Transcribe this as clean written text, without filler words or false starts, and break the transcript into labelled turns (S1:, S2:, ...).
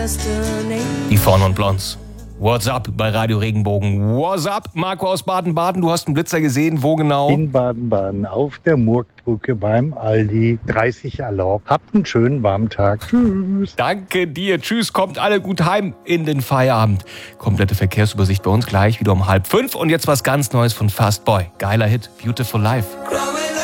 S1: Die Fawn und Blondes. What's up bei Radio Regenbogen? What's up, Marco aus Baden-Baden? Du hast einen Blitzer gesehen, wo genau?
S2: In Baden-Baden, auf der Murgbrücke beim Aldi. 30 erlaubt. Habt einen schönen warmen Tag. Tschüss.
S1: Danke dir. Tschüss. Kommt alle gut heim in den Feierabend. Komplette Verkehrsübersicht bei uns gleich wieder um 4:30. Und jetzt was ganz Neues von Fast Boy. Geiler Hit. Beautiful Life.